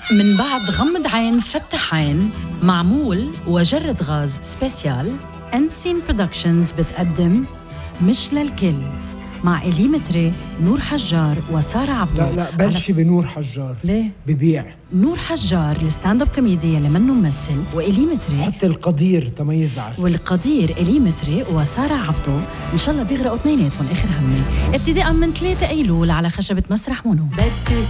من بعد غمض عين فتح عين معمول وجرد غاز سبيسيال، أنسين برودكشنز بتقدم مش للكل مع إليمتري، نور حجار وسارة عبدو. لا بلشي بنور حجار. ليه؟ ببيع نور حجار الستاند اب كوميدي اللي منه ممثل، وإليمتري حط القدير تميزعر، والقدير إليمتري وسارة عبدو. إن شاء الله بيغرقوا اثنيناتهم آخر همي ابتداء من 3 أيلول على خشبة مسرح مونو.